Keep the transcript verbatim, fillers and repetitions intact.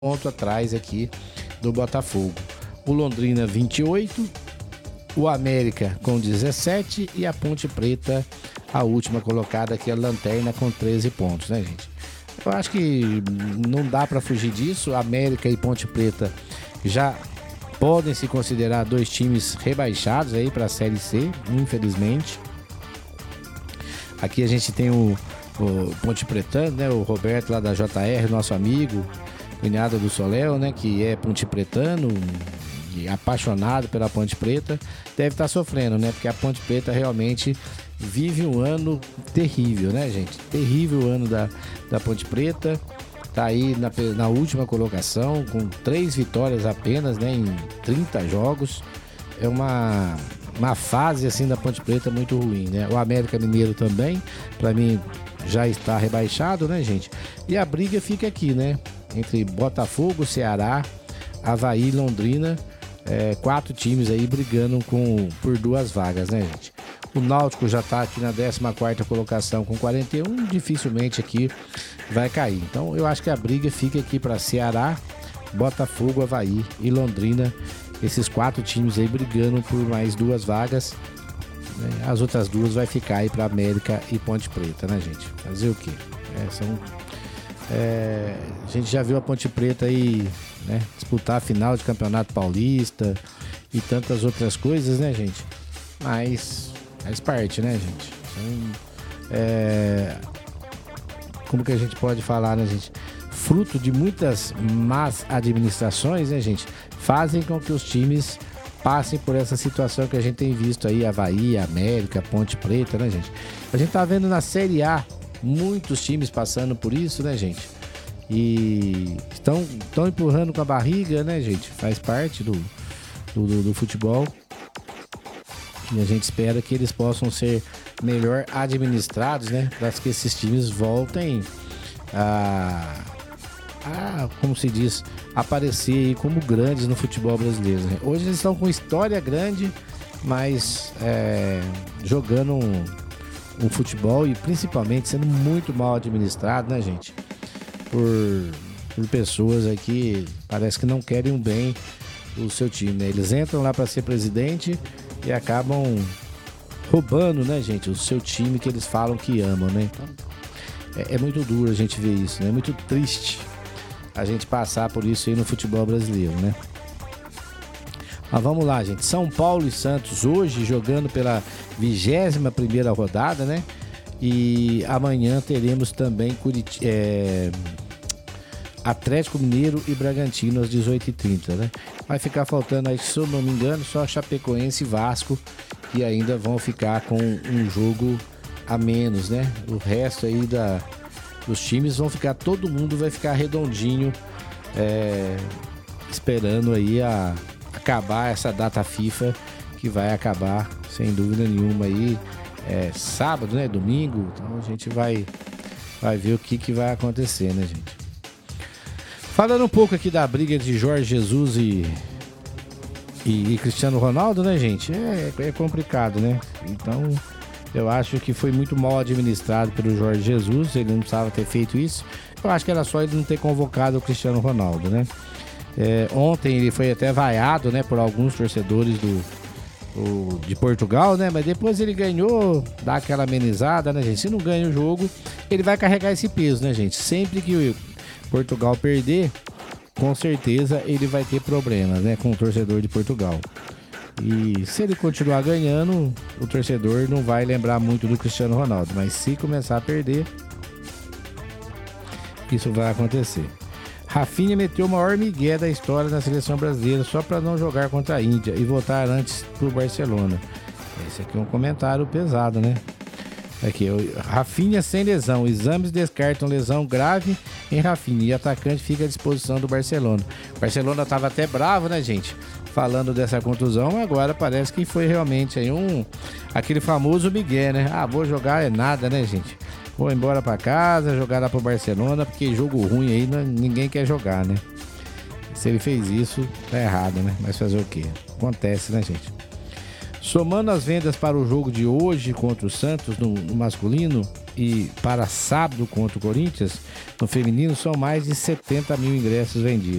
ponto atrás aqui do Botafogo. O Londrina vinte e oito, o América com dezessete e a Ponte Preta, a última colocada aqui, a lanterna, com treze pontos, né, gente? Eu acho que não dá para fugir disso. América e Ponte Preta já podem se considerar dois times rebaixados aí para a Série C, infelizmente. Aqui a gente tem o, o Ponte Pretano, né? O Roberto lá da J R, nosso amigo, cunhado do Soléu, né? Que é Ponte Pretano, apaixonado pela Ponte Preta, deve estar sofrendo, né? Porque a Ponte Preta realmente vive um ano terrível, né, gente? Terrível o ano da, da Ponte Preta. Tá aí na, na última colocação, com três vitórias apenas, né? Em trinta jogos. É uma, uma fase, assim, da Ponte Preta muito ruim, né? O América Mineiro também, para mim, já está rebaixado, né, gente? E a briga fica aqui, né? Entre Botafogo, Ceará, Avaí e Londrina. É, quatro times aí brigando com, por duas vagas, né, gente? O Náutico já tá aqui na décima quarta colocação com quarenta e um, dificilmente aqui vai cair. Então eu acho que a briga fica aqui para Ceará, Botafogo, Avaí e Londrina. Esses quatro times aí brigando por mais duas vagas, né? As outras duas vai ficar aí para América e Ponte Preta, né, gente? Fazer o quê? É, são... É, a gente já viu a Ponte Preta aí, né, disputar a final de Campeonato Paulista e tantas outras coisas, né, gente? Mas faz parte, né, gente? Então, é, como que a gente pode falar, né, gente? Fruto de muitas más administrações, né, gente? Fazem com que os times passem por essa situação que a gente tem visto aí, Avaí, América, Ponte Preta, né, gente? A gente tá vendo na Série A muitos times passando por isso, né, gente? E estão, estão empurrando com a barriga, né, gente? Faz parte do, do, do futebol. E a gente espera que eles possam ser melhor administrados, né? Para que esses times voltem a, a, como se diz, aparecer aí como grandes no futebol brasileiro, né? Hoje eles estão com história grande, mas é, jogando um um futebol e principalmente sendo muito mal administrado, né, gente? Por, por pessoas aqui, parece que não querem o bem do seu time, né? Eles entram lá para ser presidente e acabam roubando, né, gente, o seu time que eles falam que amam, né? Então, é, é muito duro a gente ver isso, né? É muito triste a gente passar por isso aí no futebol brasileiro, né? Mas vamos lá, gente. São Paulo e Santos hoje jogando pela vigésima primeira rodada, né? E amanhã teremos também Curit... é... Atlético Mineiro e Bragantino às dezoito e trinta, né? Vai ficar faltando aí, se eu não me engano, só Chapecoense e Vasco, que ainda vão ficar com um jogo a menos, né? O resto aí da... dos times vão ficar, todo mundo vai ficar redondinho, é... esperando aí a... acabar essa data FIFA, que vai acabar sem dúvida nenhuma aí é, sábado, né, domingo. Então a gente vai vai ver o que que vai acontecer, né, gente? Falando um pouco aqui da briga de Jorge Jesus e e, e Cristiano Ronaldo, né, gente? É, é complicado, né? Então eu acho que foi muito mal administrado pelo Jorge Jesus. Ele não precisava ter feito isso. Eu acho que era só ele não ter convocado o Cristiano Ronaldo, né? É, ontem ele foi até vaiado, né, por alguns torcedores do, do, de Portugal, né, mas depois ele ganhou, dá aquela amenizada, né, gente? Se não ganha o jogo, ele vai carregar esse peso, né, gente? Sempre que o Portugal perder, com certeza ele vai ter problemas, né, com o torcedor de Portugal. E se ele continuar ganhando, o torcedor não vai lembrar muito do Cristiano Ronaldo, mas se começar a perder, isso vai acontecer. Rafinha meteu o maior migué da história na seleção brasileira só para não jogar contra a Índia e voltar antes pro Barcelona. Esse aqui é um comentário pesado, né? Aqui, Rafinha sem lesão. Exames descartam lesão grave em Rafinha e atacante fica à disposição do Barcelona. O Barcelona tava até bravo, né, gente? Falando dessa contusão, agora parece que foi realmente aí um... aquele famoso migué, né? Ah, vou jogar é nada, né, gente? Vou embora pra casa, jogar lá pro Barcelona, porque jogo ruim aí não, ninguém quer jogar, né? Se ele fez isso, tá errado, né? Mas fazer o quê? Acontece, né, gente? Somando as vendas para o jogo de hoje contra o Santos no, no masculino, e para sábado contra o Corinthians, no feminino, são mais de setenta mil ingressos vendidos.